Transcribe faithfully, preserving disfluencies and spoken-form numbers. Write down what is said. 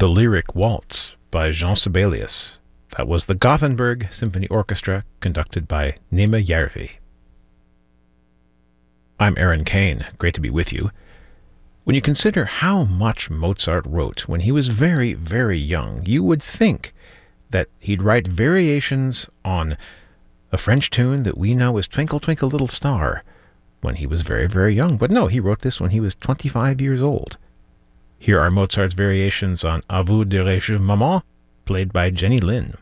The Lyric Waltz by Jean Sibelius. That was the Gothenburg Symphony Orchestra, conducted by Nima Järvi. I'm Aaron Kane. Great to be with you. When you consider how much Mozart wrote when he was very, very young, you would think that he'd write variations on a French tune that we know as Twinkle, Twinkle, Little Star when he was very, very young. But no, he wrote this when he was twenty-five years old. Here are Mozart's variations on A vous dirai-je maman, played by Jenny Lin.